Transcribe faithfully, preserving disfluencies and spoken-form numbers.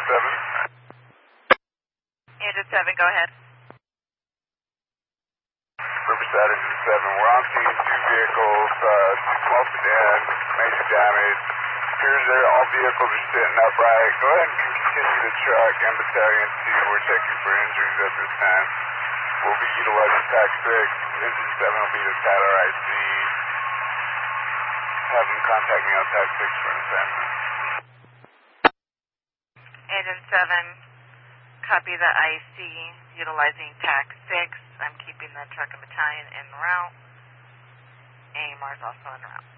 seven. Agent seven, go ahead. Riverside Agent seven. We're on scene, two vehicles, uh, two small sedan, major damage. Appears that all vehicles are sitting upright. Go ahead and continue the truck and battalion two. We're checking for injuries at this time. We'll be utilizing TAC six. Engine seven will be the Tyler I C. Have them contact me on TAC six for an assignment. Agent seven, copy the I C, utilizing TAC six. I'm keeping the truck and battalion en route. A M R is also en route.